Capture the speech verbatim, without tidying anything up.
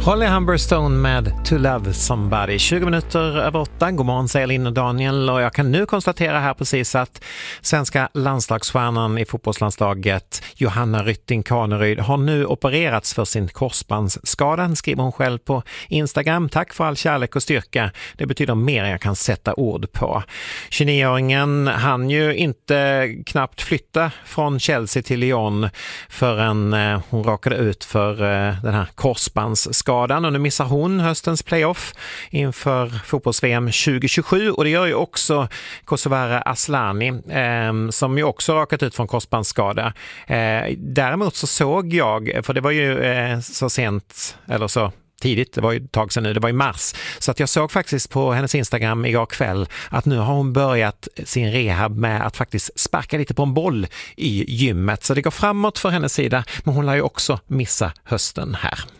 Holly Humberstone med To Love Somebody. tjugo minuter över åtta. God morgon, säger Linn och Daniel. Och jag kan nu konstatera här precis att svenska landslagsstjärnan i fotbollslandslaget Johanna Rytting Kaneryd har nu opererats för sin korsbandsskada, skriver hon själv på Instagram. Tack för all kärlek och styrka. Det betyder mer än jag kan sätta ord på. tjugonioåringen hann ju inte knappt flytta från Chelsea till Lyon förrän hon råkade ut för den här korsbandsskadan. Och nu missar hon höstens playoff inför fotbolls-V M tjugo tjugosju, och det gör ju också Kosovare Asllani eh, som ju också rakat ut från korsbandsskada. Eh, däremot så såg jag, för det var ju eh, så sent eller så tidigt, det var ju ett tag sedan nu, det var i mars. Så att jag såg faktiskt på hennes Instagram igår kväll att nu har hon börjat sin rehab med att faktiskt sparka lite på en boll i gymmet. Så det går framåt för hennes sida, men hon lär ju också missa hösten här.